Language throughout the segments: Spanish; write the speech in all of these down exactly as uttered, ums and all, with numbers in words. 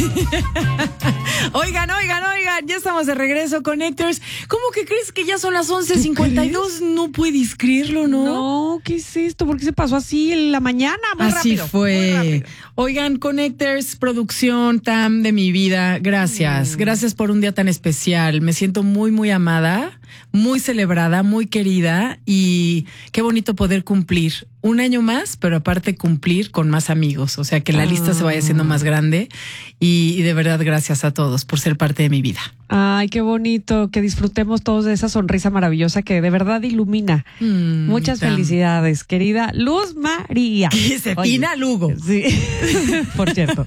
Oigan, oigan, oigan, ya estamos de regreso, Connectors. ¿Cómo que crees que ya son las once cincuenta y dos? No puedes creerlo, ¿no? No, ¿qué es esto? ¿Por qué se pasó así en la mañana? Muy así rápido, fue. muy rápido. Oigan, Connectors, producción, Tam, de mi vida, gracias. Mm. Gracias por un día tan especial. Me siento muy, muy amada, muy celebrada, muy querida y qué bonito poder cumplir un año más, pero aparte cumplir con más amigos. O sea, que la oh. lista se vaya haciendo más grande y, y de verdad gracias a todos por ser parte de mi vida. Ay, qué bonito, que disfrutemos todos de esa sonrisa maravillosa que de verdad ilumina. Mm, Muchas Tam. felicidades, querida Luz María. Josefina Lugo. Sí, por cierto.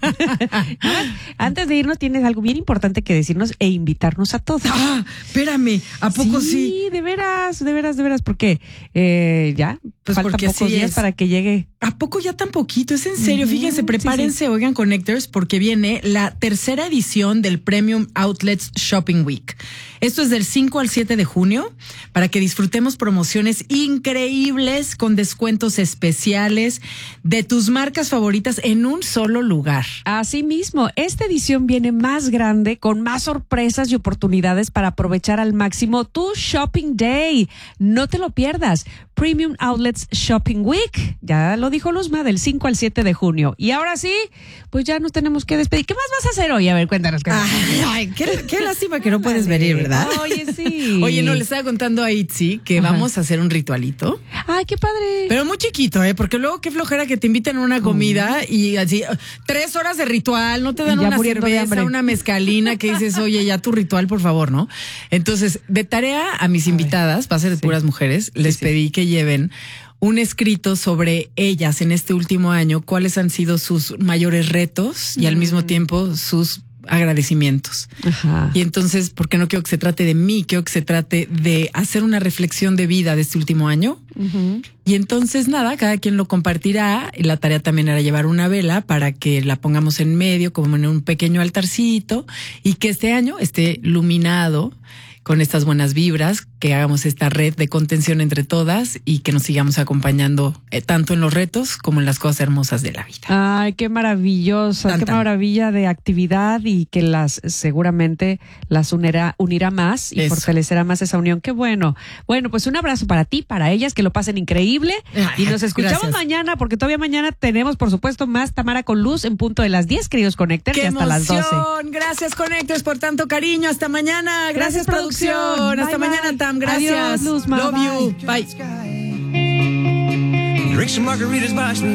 Antes de irnos, tienes algo bien importante que decirnos e invitarnos a todos. Ah, espérame, ¿a poco sí? Sí, de veras, de veras, de veras, porque eh, ya pues faltan pocos días es. para que llegue. ¿A poco ya tan poquito? Es en serio, uh-huh. Fíjense, prepárense, sí, sí. Oigan, Connectors, porque viene la tercera edición del Premium Outlets Shopping Week. Esto es del cinco al siete de junio para que disfrutemos promociones increíbles con descuentos especiales de tus marcas favoritas en un solo lugar. Asimismo, esta edición viene más grande con más sorpresas y oportunidades para aprovechar al máximo tu Shopping Day. No te lo pierdas. Premium Outlets Shopping Week, ya lo dijo Luzma, del cinco al siete de junio. Y ahora sí, pues ya nos tenemos que despedir. ¿Qué más vas a hacer hoy? A ver, cuéntanos. Ay, ay, qué, qué lástima que no puedes venir, ¿verdad? Oye, sí. Oye, no, le estaba contando a Itzi que Ajá. vamos a hacer un ritualito. Ay, qué padre. Pero muy chiquito, ¿eh? Porque luego qué flojera que te inviten a una comida uh. y así, tres horas de ritual, no te dan una cerveza, una mezcalina que dices, oye, ya tu ritual, por favor, ¿no? Entonces, de tarea a mis a invitadas, va a ser de sí. puras mujeres, les sí, pedí sí. que lleven un escrito sobre ellas en este último año, cuáles han sido sus mayores retos y mm. al mismo tiempo sus agradecimientos. Ajá. Y entonces, porque no quiero que se trate de mí, quiero que se trate de hacer una reflexión de vida de este último año. Uh-huh. Y entonces, nada, cada quien lo compartirá. Y la tarea también era llevar una vela para que la pongamos en medio, como en un pequeño altarcito, y que este año esté iluminado con estas buenas vibras, que hagamos esta red de contención entre todas y que nos sigamos acompañando eh, tanto en los retos como en las cosas hermosas de la vida. Ay, qué maravillosa, tan, qué tan. maravilla de actividad y que las seguramente las unirá, unirá más y Eso. fortalecerá más esa unión. Qué bueno. Bueno, pues un abrazo para ti, para ellas, que lo pasen increíble. Ay, y nos escuchamos gracias. mañana, porque todavía mañana tenemos, por supuesto, más Tamara con Luz en punto de las diez, queridos Connectors, y hasta emoción. las doce. Gracias, Connectors, por tanto cariño. Hasta mañana. Gracias, Gracias producción. Bye, Hasta bye. mañana, Tam. Gracias. Adiós, Luzma. Love Bye. you. Bye. Drink some margaritas, buy some